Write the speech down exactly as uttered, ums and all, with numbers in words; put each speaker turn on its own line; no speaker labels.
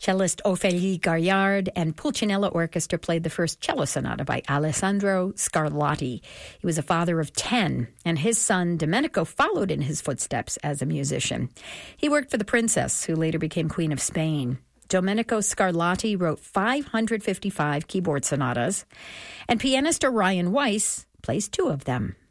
Cellist Ophélie Gaillard and Pulcinella Orchestra played the first cello sonata by Alessandro Scarlatti. He was a father of ten, and his son Domenico followed in his footsteps as a musician. He worked for the princess, who later became Queen of Spain. Domenico Scarlatti wrote five hundred fifty-five keyboard sonatas, and pianist Orion Weiss plays two of them.